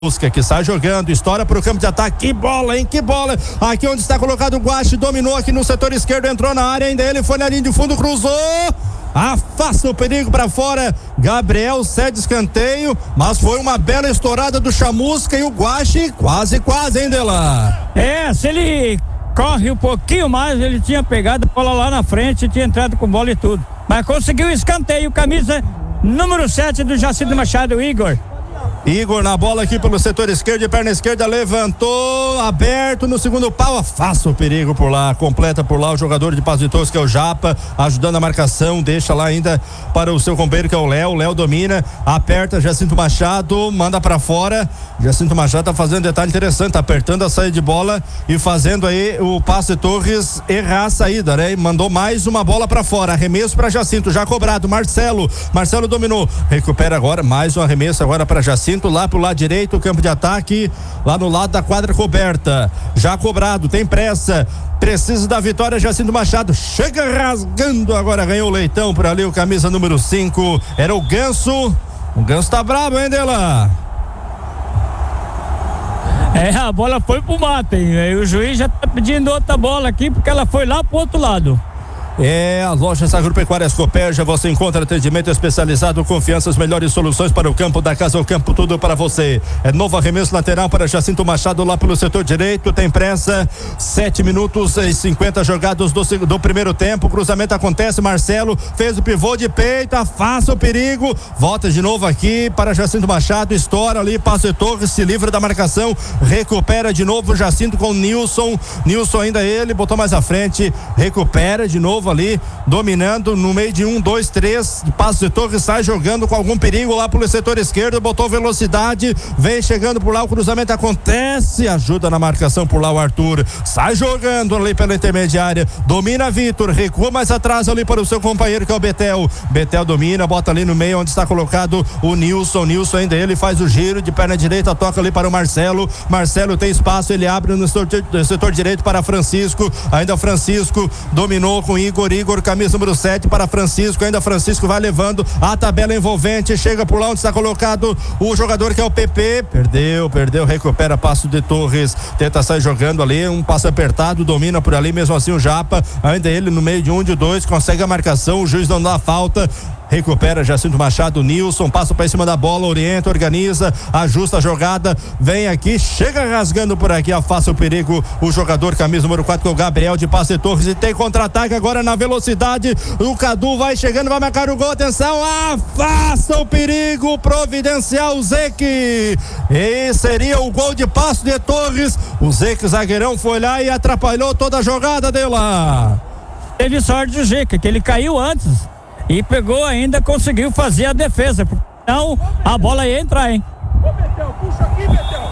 que sai jogando, estoura pro campo de ataque, que bola, hein, que bola, aqui onde está colocado o Guache, dominou aqui no setor esquerdo, entrou na área, ainda ele foi na linha de fundo, cruzou, afasta o perigo para fora, Gabriel cede escanteio, mas foi uma bela estourada do Chamusca e o Guache quase, hein, Dela? Se ele corre um pouquinho mais, ele tinha pegado a bola lá na frente, tinha entrado com bola e tudo, mas conseguiu o escanteio, camisa número 7 do Jacinto Machado, Igor na bola aqui pelo setor esquerdo, de perna esquerda, levantou, aberto no segundo pau, afasta o perigo por lá, completa por lá o jogador de Passo de Torres, que é o Japa, ajudando a marcação, deixa lá ainda para o seu companheiro, que é o Léo domina, aperta, Jacinto Machado, manda para fora, Jacinto Machado tá fazendo detalhe interessante, tá apertando a saída de bola e fazendo aí o Passo de Torres errar a saída, né? E mandou mais uma bola para fora, arremesso para Jacinto, já cobrado, Marcelo dominou, recupera agora, mais um arremesso agora para Jacinto, lá pro lado direito, campo de ataque, lá no lado da quadra coberta, já cobrado, tem pressa, precisa da vitória, Jacinto Machado, chega rasgando, agora ganhou o Leitão por ali, o camisa número 5, era o Ganso tá bravo, hein, Dela? A bola foi pro mato, hein? O juiz já tá pedindo outra bola aqui, porque ela foi lá pro outro lado. A Lojas Agropecuárias Copérgia, você encontra atendimento especializado, confiança, as melhores soluções para o campo, da casa ao campo, tudo para você. Novo arremesso lateral para Jacinto Machado lá pelo setor direito, tem pressa, 7 minutos e 50 jogados do primeiro tempo, cruzamento acontece, Marcelo fez o pivô de peito, afasta o perigo, volta de novo aqui para Jacinto Machado, estoura ali, Passo de Torres, se livra da marcação, recupera de novo Jacinto com Nilson ainda ele, botou mais à frente, recupera de novo ali, dominando no meio de 1, 2, 3, Passo de Torres sai jogando com algum perigo lá pelo setor esquerdo, botou velocidade, vem chegando por lá, o cruzamento acontece, ajuda na marcação por lá o Arthur, sai jogando ali pela intermediária, domina Vitor, recua mais atrás ali para o seu companheiro que é o Betel domina, bota ali no meio onde está colocado o Nilson ainda ele faz o giro de perna direita, toca ali para o Marcelo tem espaço, ele abre no setor direito para Francisco, ainda Francisco dominou com Igor, camisa número 7 para Francisco, ainda Francisco vai levando a tabela envolvente, chega por lá onde está colocado o jogador que é o PP, perdeu, recupera Passo de Torres, tenta sair jogando ali, um passo apertado, domina por ali, mesmo assim o Japa, ainda ele no meio de 1, de 2, consegue a marcação, o juiz não dá falta, recupera Jacinto Machado, Nilson, passa para cima da bola, orienta, organiza, ajusta a jogada, vem aqui, chega rasgando por aqui, afasta o perigo, o jogador camisa número 4, que é o Gabriel de Passo de Torres, e tem contra-ataque agora na velocidade, o Cadu vai chegando, vai marcar o gol, atenção, afasta o perigo, providencial Zeque, e seria o gol de Passo de Torres, o Zeque zagueirão foi lá e atrapalhou toda a jogada dela. Teve sorte do Zeque, que ele caiu antes e pegou ainda, conseguiu fazer a defesa, então a bola ia entrar, hein? Puxa aqui, Betel.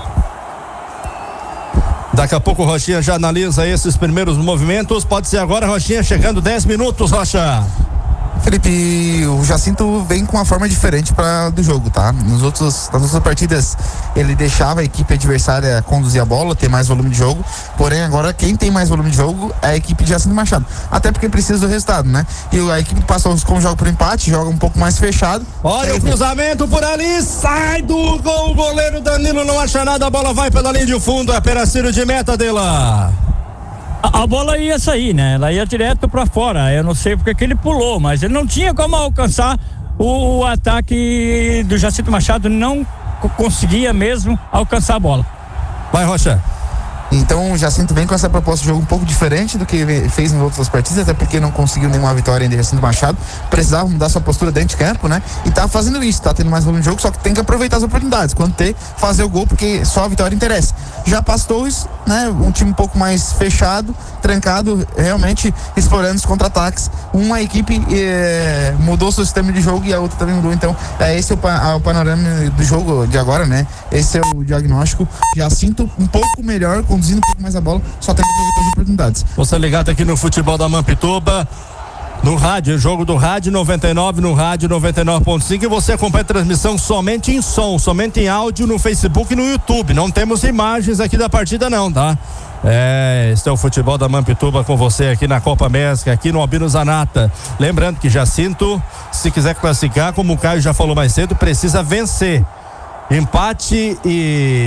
Daqui a pouco o Rochinha já analisa esses primeiros movimentos, pode ser agora, Rochinha, chegando 10 minutos, Rocha. Felipe, o Jacinto vem com uma forma diferente do jogo, tá? Nas outras partidas ele deixava a equipe adversária conduzir a bola, ter mais volume de jogo, porém agora quem tem mais volume de jogo é a equipe de Jacinto Machado, até porque precisa do resultado, né? E a equipe passou como joga por empate, joga um pouco mais fechado. Olha o cruzamento por ali, sai do gol, o goleiro Danilo não acha nada, a bola vai pela linha de fundo, é pedacinho de meta dela. A bola ia sair, né? Ela ia direto pra fora. Eu não sei porque que ele pulou, mas ele não tinha como alcançar o ataque do Jacinto Machado, não conseguia mesmo alcançar a bola. Vai, Rocha. Então o Jacinto vem com essa proposta de jogo um pouco diferente do que fez nas outras partidas, até porque não conseguiu nenhuma vitória ainda de Jacinto Machado, precisava mudar sua postura dentro de campo, né? E tá fazendo isso, tá tendo mais volume de jogo, só que tem que aproveitar as oportunidades, quando fazer o gol, porque só a vitória interessa. Já Passo de Torres, né? Um time um pouco mais fechado, trancado, realmente explorando os contra-ataques. Uma equipe mudou seu sistema de jogo e a outra também mudou, então esse é o panorama do jogo de agora, né? Esse é o diagnóstico. Jacinto um pouco melhor, conduzindo um pouco mais a bola, só tem que aproveitar as oportunidades. Você ligado aqui no Futebol da Mampituba, no rádio, jogo do rádio 99, no rádio 99.5, e você acompanha a transmissão somente em som, somente em áudio no Facebook e no YouTube. Não temos imagens aqui da partida não, tá? Este é o Futebol da Mampituba com você aqui na Copa Mesca, aqui no Albino Zanata. Lembrando que Jacinto, se quiser classificar, como o Caio já falou mais cedo, precisa vencer. Empate e